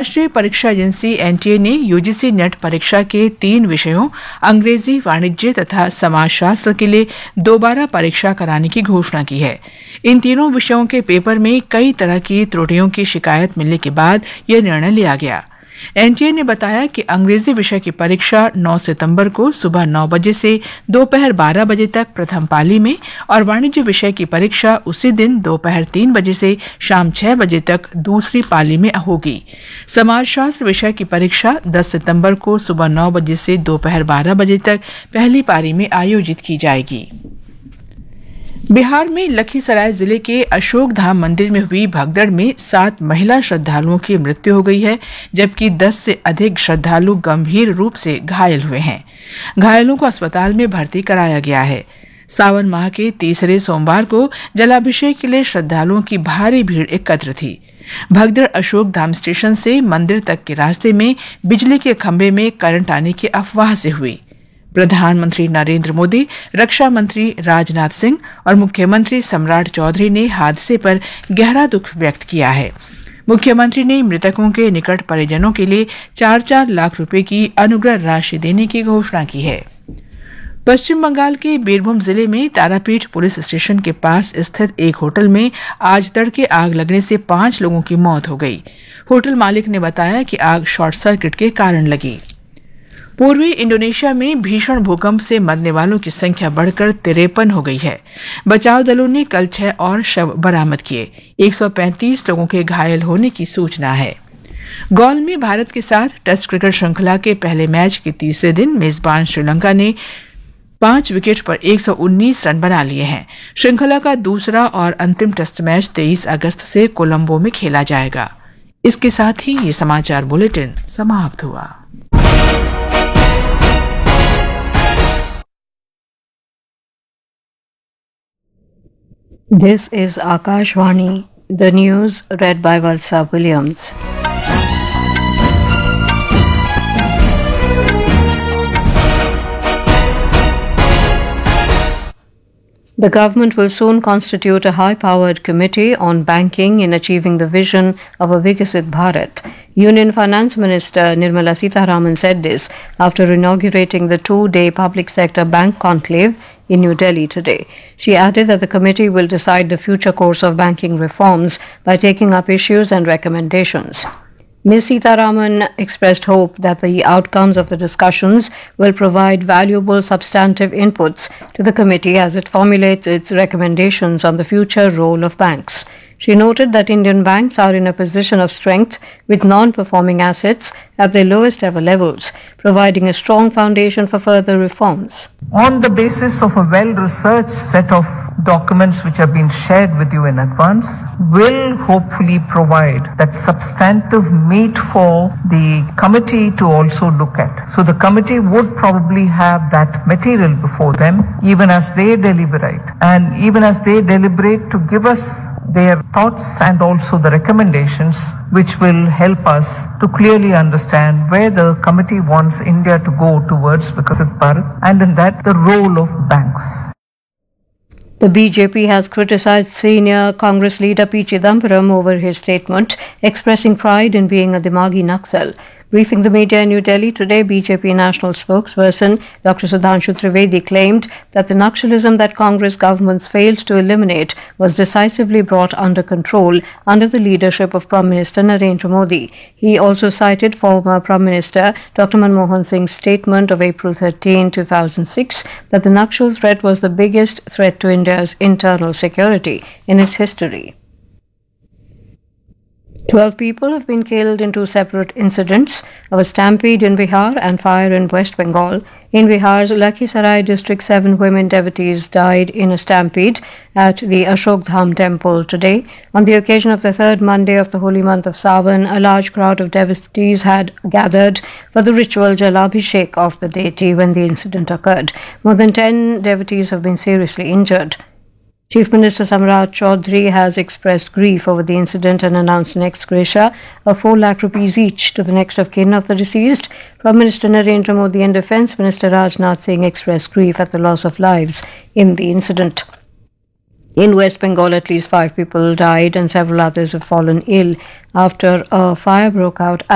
राष्ट्रीय परीक्षा agency NTA ने यूजीसी नेट परीक्षा के 3 विषयों अंग्रेजी, वाणिज्य तथा समाजशास्त्र के लिए दोबारा परीक्षा कराने की घोषणा की है। इन तीनों विषयों के पेपर में कई तरह की त्रुटियों की शिकायत मिलने के बाद यह निर्णय लिया गया। एनटीए ने बताया कि अंग्रेजी विषय की परीक्षा 9 सितंबर को सुबह 9 बजे से दोपहर 12 बजे तक प्रथम पाली में और वाणिज्य विषय की परीक्षा उसी दिन दोपहर 3 बजे से शाम 6 बजे तक दूसरी पाली में होगी। समाजशास्त्र विषय की परीक्षा 10 सितंबर को सुबह 9 बजे से दोपहर 12 बजे तक पहली पारी में आयोजित की जाएगी। बिहार में लखीसराय जिले के अशोक धाम मंदिर में हुई भगदड़ में 7 महिला श्रद्धालुओं की मृत्यु हो गई है, जबकि 10 से अधिक श्रद्धालु गंभीर रूप से घायल हुए हैं। घायलों को अस्पताल में भर्ती कराया गया है। सावन माह के तीसरे सोमवार को जलाभिषेक के लिए श्रद्धालुओं की भारी भीड़ एकत्र थी। भगदड़ अशोक धाम स्टेशन से मंदिर तक के रास्ते में बिजली के खंभे में करंट आने की अफवाह से हुई। प्रधानमंत्री नरेंद्र मोदी, रक्षा मंत्री राजनाथ सिंह और मुख्यमंत्री सम्राट चौधरी ने हादसे पर गहरा दुख व्यक्त किया है। मुख्यमंत्री ने मृतकों के निकट परिजनों के लिए 4-4 लाख रुपए की अनुग्रह राशि देने की घोषणा की है। पश्चिम बंगाल के बीरभूम जिले में तारापीठ पुलिस स्टेशन के पास स्थित एक होटल में आज तड़के आग लगने से 5 लोगों की मौत हो गई। होटल मालिक ने बताया कि आग शॉर्ट सर्किट के कारण लगी। पूर्वी इंडोनेशिया में भीषण भूकंप से मरने वालों की संख्या बढ़कर 53 हो गई है। बचाव दलों ने कल 6 और शव बरामद किए। 135 लोगों के घायल होने की सूचना है। गौल में भारत के साथ टेस्ट क्रिकेट श्रृंखला के पहले मैच के तीसरे दिन मेजबान श्रीलंका ने 5 विकेट पर 119 रन बना लिए हैं। श्रृंखला का दूसरा और अंतिम टेस्ट मैच 23 अगस्त से कोलंबो में खेला जाएगा। इसके साथ ही ये समाचार बुलेटिन समाप्त हुआ। This is Akashvani, the news read by Valsa Williams. The government will soon constitute a high-powered committee on banking in achieving the vision of a Vikasit Bharat. Union Finance Minister Nirmala Sitharaman said this after inaugurating the 2-day public sector bank conclave in New Delhi today. She added that the committee will decide the future course of banking reforms by taking up issues and recommendations. Ms. Sitharaman expressed hope that the outcomes of the discussions will provide valuable substantive inputs to the committee as it formulates its recommendations on the future role of banks. She noted that Indian banks are in a position of strength with non-performing assets at their lowest ever levels, providing a strong foundation for further reforms. On the basis of a well-researched set of documents which have been shared with you in advance, will hopefully provide that substantive meat for the committee to also look at. So the committee would probably have that material before them even as they deliberate, and even as they deliberate to give us their thoughts and also the recommendations which will help us to clearly understand where the committee wants India to go towards Vikasit Bharat, and in that the role of banks. The BJP has criticized senior Congress leader P. Chidambaram over his statement expressing pride in being a Dimagi Naxal. Briefing the media in New Delhi today, BJP national spokesperson Dr. Sudhanshu Trivedi claimed that the Naxalism that Congress governments failed to eliminate was decisively brought under control under the leadership of Prime Minister Narendra Modi. He also cited former Prime Minister Dr. Manmohan Singh's statement of April 13, 2006 that the Naxal threat was the biggest threat to India's internal security in its history. 12 people have been killed in 2 separate incidents of a stampede in Bihar and fire in West Bengal. In Bihar's Lakhisarai district, 7 women devotees died in a stampede at the Ashok Dham temple today. On the occasion of the 3rd Monday of the holy month of Sawan, a large crowd of devotees had gathered for the ritual Jalabhishek of the deity when the incident occurred. More than 10 devotees have been seriously injured. Chief Minister Samrat Chaudhary has expressed grief over the incident and announced an ex gratia of 4 lakh rupees each to the next of kin of the deceased. Prime Minister Narendra Modi and Defence Minister Rajnath Singh expressed grief at the loss of lives in the incident. In West Bengal, at least 5 people died and several others have fallen ill after a fire broke out